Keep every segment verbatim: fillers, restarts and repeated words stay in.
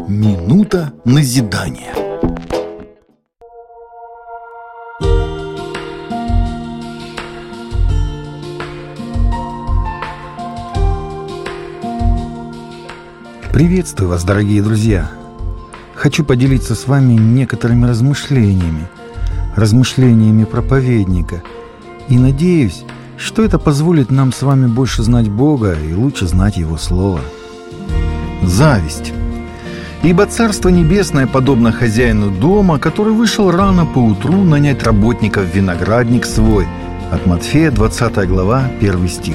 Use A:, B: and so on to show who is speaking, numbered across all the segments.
A: Минута назидания. Приветствую вас, дорогие друзья! Хочу поделиться с вами некоторыми размышлениями, размышлениями проповедника, и надеюсь, что это позволит нам с вами больше знать Бога и лучше знать Его Слово. Зависть. Ибо Царство Небесное подобно хозяину дома, который вышел рано поутру нанять работников в виноградник свой. От Матфея, двадцатая глава, первый стих.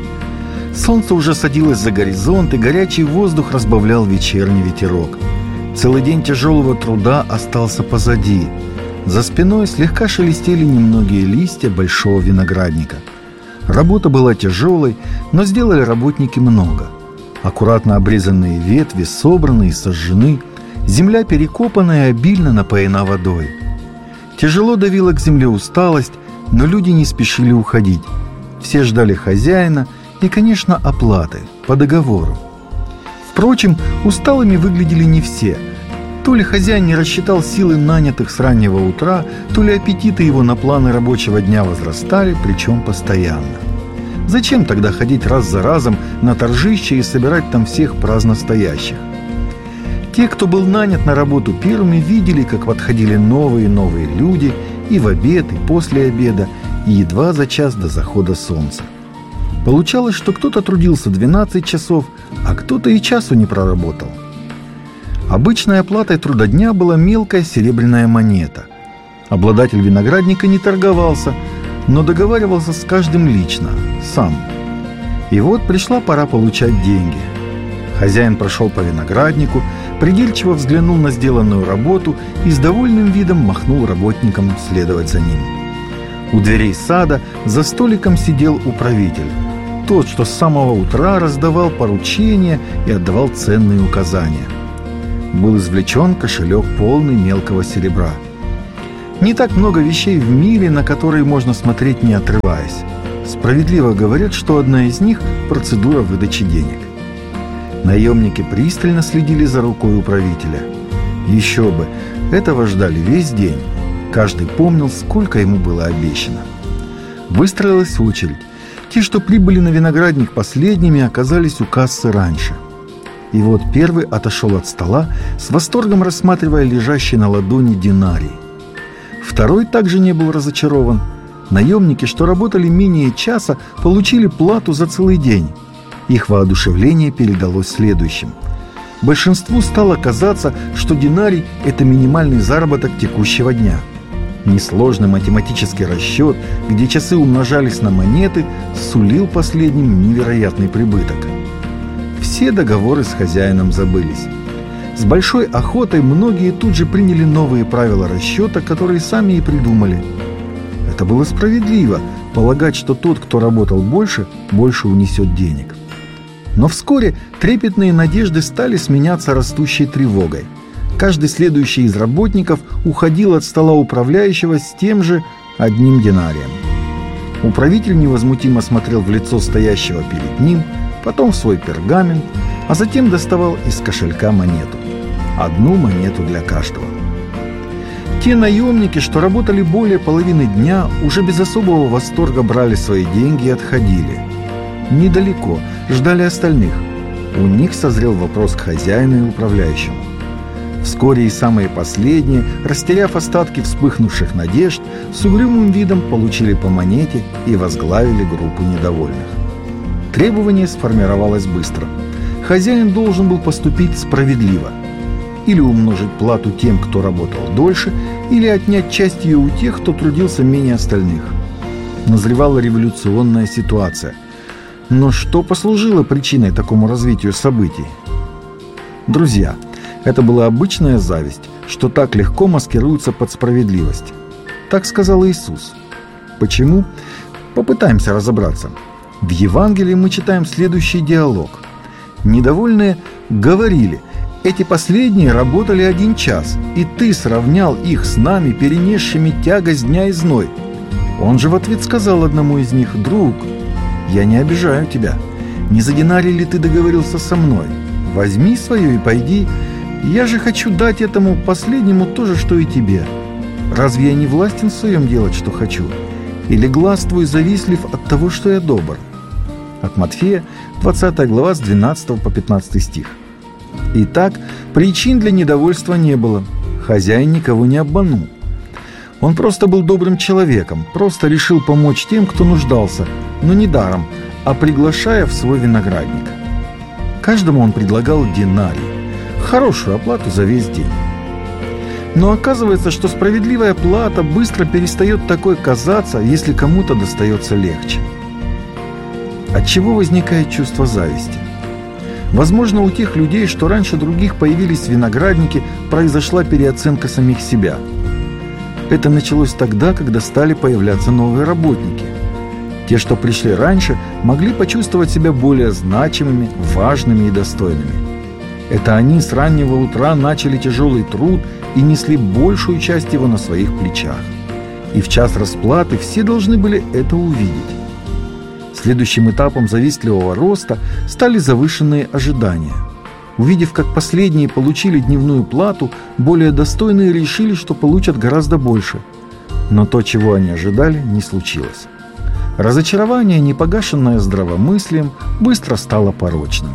A: Солнце уже садилось за горизонт, и горячий воздух разбавлял вечерний ветерок. Целый день тяжелого труда остался позади. За спиной слегка шелестели немногие листья большого виноградника. Работа была тяжелой, но сделали работники много. Аккуратно обрезанные ветви собраны и сожжены, земля перекопана и обильно напоена водой. Тяжело давила к земле усталость, но люди не спешили уходить. Все ждали хозяина и, конечно, оплаты по договору. Впрочем, усталыми выглядели не все. То ли хозяин не рассчитал силы нанятых с раннего утра, то ли аппетиты его на планы рабочего дня возрастали, причем постоянно. Зачем тогда ходить раз за разом на торжище и собирать там всех праздно стоящих? Те, кто был нанят на работу первыми, видели, как подходили новые и новые люди и в обед, и после обеда, и едва за час до захода солнца. Получалось, что кто-то трудился двенадцать часов, а кто-то и часу не проработал. Обычной оплатой труда дня была мелкая серебряная монета. Обладатель виноградника не торговался, но договаривался с каждым лично, сам. И вот пришла пора получать деньги. Хозяин прошел по винограднику, придирчиво взглянул на сделанную работу и с довольным видом махнул работникам следовать за ним. У дверей сада за столиком сидел управитель, тот, что с самого утра раздавал поручения и отдавал ценные указания. Был извлечен кошелек, полный мелкого серебра. Не так много вещей в мире, на которые можно смотреть, не отрываясь. Справедливо говорят, что одна из них – процедура выдачи денег. Наемники пристально следили за рукой управителя. Еще бы, этого ждали весь день. Каждый помнил, сколько ему было обещано. Выстроилась очередь. Те, что прибыли на виноградник последними, оказались у кассы раньше. И вот первый отошел от стола, с восторгом рассматривая лежащий на ладони динарий. Второй также не был разочарован. Наемники, что работали менее часа, получили плату за целый день. Их воодушевление передалось следующим. Большинству стало казаться, что динарий – это минимальный заработок текущего дня. Несложный математический расчет, где часы умножались на монеты, сулил последним невероятный прибыток. Все договоры с хозяином забылись. С большой охотой многие тут же приняли новые правила расчета, которые сами и придумали. Это было справедливо – полагать, что тот, кто работал больше, больше унесет денег. Но вскоре трепетные надежды стали сменяться растущей тревогой. Каждый следующий из работников уходил от стола управляющего с тем же одним динарием. Управитель невозмутимо смотрел в лицо стоящего перед ним, потом в свой пергамент, а затем доставал из кошелька монету. Одну монету для каждого. Те наемники, что работали более половины дня, уже без особого восторга брали свои деньги и отходили. Недалеко, ждали остальных. У них созрел вопрос к хозяину и управляющему. Вскоре и самые последние, растеряв остатки вспыхнувших надежд, с угрюмым видом получили по монете и возглавили группу недовольных. Требование сформировалось быстро. Хозяин должен был поступить справедливо. Или умножить плату тем, кто работал дольше, или отнять часть ее у тех, кто трудился менее остальных. Назревала революционная ситуация. Но что послужило причиной такому развитию событий? Друзья, это была обычная зависть, что так легко маскируется под справедливость. Так сказал Иисус. Почему? Попытаемся разобраться. В Евангелии мы читаем следующий диалог. Недовольные говорили: «Эти последние работали один час, и ты сравнял их с нами, перенесшими тягость дня и зной». Он же в ответ сказал одному из них: «Друг, я не обижаю тебя. Не за динарий ли ты договорился со мной? Возьми свое и пойди. Я же хочу дать этому последнему то же, что и тебе. Разве я не властен в своем делать, что хочу? Или глаз твой завистлив от того, что я добр?» От Матфея, двадцатая глава, с двенадцатого по пятнадцатый стих. Итак, причин для недовольства не было. Хозяин никого не обманул. Он просто был добрым человеком, просто решил помочь тем, кто нуждался, но не даром, а приглашая в свой виноградник. Каждому он предлагал динарий, хорошую оплату за весь день. Но оказывается, что справедливая плата быстро перестает такой казаться, если кому-то достается легче. От чего возникает чувство зависти? Возможно, у тех людей, что раньше других появились виноградники, произошла переоценка самих себя. Это началось тогда, когда стали появляться новые работники. Те, что пришли раньше, могли почувствовать себя более значимыми, важными и достойными. Это они с раннего утра начали тяжелый труд и несли большую часть его на своих плечах. И в час расплаты все должны были это увидеть. Следующим этапом завистливого роста стали завышенные ожидания. Увидев, как последние получили дневную плату, более достойные решили, что получат гораздо больше. Но то, чего они ожидали, не случилось. Разочарование, не погашенное здравомыслием, быстро стало порочным.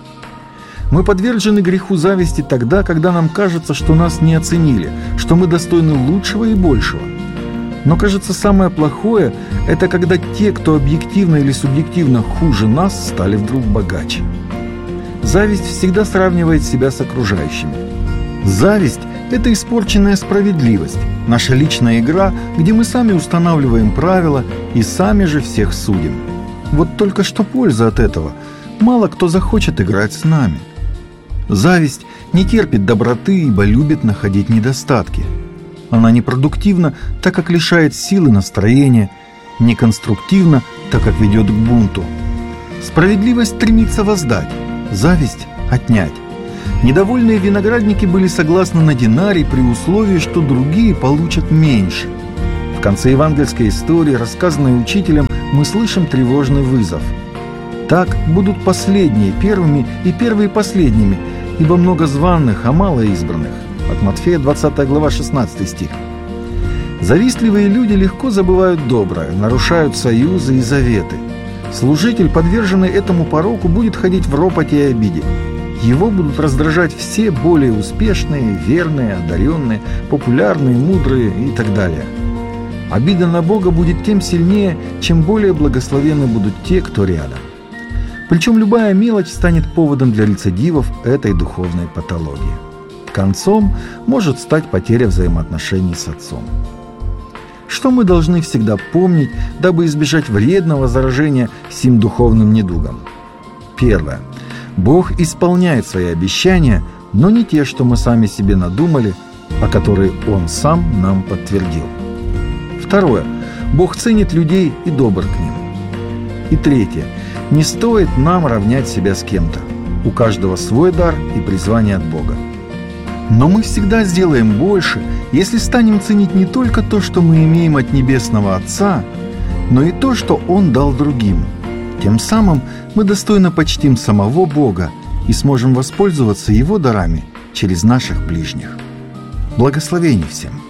A: Мы подвержены греху зависти тогда, когда нам кажется, что нас не оценили, что мы достойны лучшего и большего. Но, кажется, самое плохое – это когда те, кто объективно или субъективно хуже нас, стали вдруг богаче. Зависть всегда сравнивает себя с окружающими. Зависть – это испорченная справедливость, наша личная игра, где мы сами устанавливаем правила и сами же всех судим. Вот только что польза от этого? Мало кто захочет играть с нами. Зависть не терпит доброты, ибо любит находить недостатки. Она непродуктивна, так как лишает силы настроения, неконструктивна, так как ведет к бунту. Справедливость стремится воздать, зависть – отнять. Недовольные виноградники были согласны на динарий при условии, что другие получат меньше. В конце евангельской истории, рассказанной учителем, мы слышим тревожный вызов. Так будут последние первыми и первые последними, ибо много званых, а мало избранных. От Матфея, двадцатая глава, шестнадцатый стих. Завистливые люди легко забывают доброе, нарушают союзы и заветы. Служитель, подверженный этому пороку, будет ходить в ропоте и обиде. Его будут раздражать все более успешные, верные, одаренные, популярные, мудрые и так далее. Обида на Бога будет тем сильнее, чем более благословенны будут те, кто рядом. Причем любая мелочь станет поводом для рецидивов этой духовной патологии. Концом может стать потеря взаимоотношений с Отцом. Что мы должны всегда помнить, дабы избежать вредного заражения сим духовным недугом? Первое. Бог исполняет свои обещания, но не те, что мы сами себе надумали, а которые Он сам нам подтвердил. Второе. Бог ценит людей и добр к ним. И третье. Не стоит нам равнять себя с кем-то. У каждого свой дар и призвание от Бога. Но мы всегда сделаем больше, если станем ценить не только то, что мы имеем от Небесного Отца, но и то, что Он дал другим. Тем самым мы достойно почтим самого Бога и сможем воспользоваться Его дарами через наших ближних. Благословений всем!